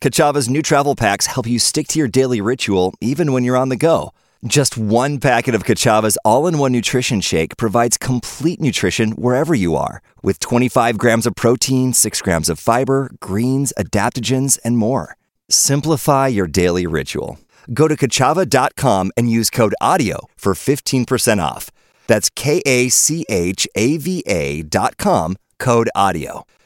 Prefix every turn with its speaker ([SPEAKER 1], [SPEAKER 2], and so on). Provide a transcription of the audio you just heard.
[SPEAKER 1] Kachava's new travel packs help you stick to your daily ritual even when you're on the go. Just one packet of Kachava's all-in-one nutrition shake provides complete nutrition wherever you are, with 25 grams of protein, 6 grams of fiber, greens, adaptogens, and more. Simplify your daily ritual. Go to Kachava.com and use code AUDIO for 15% off. That's KACHAVA.com, code AUDIO.